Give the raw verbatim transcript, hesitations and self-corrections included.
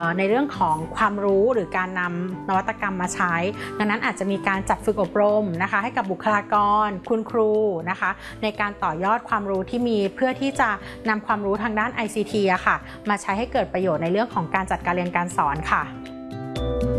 ในเรื่องของความรู้หรือการนำนวัตกรรมมาใช้ดังนั้นอาจจะมีการจัดฝึกอบรมนะคะให้กับบุคลากรคุณครูนะคะในการต่อยอดความรู้ที่มีเพื่อที่จะนำความรู้ทางด้าน ไอ ซี ที อะค่ะมาใช้ให้เกิดประโยชน์ในเรื่องของการจัดการเรียนการสอนค่ะ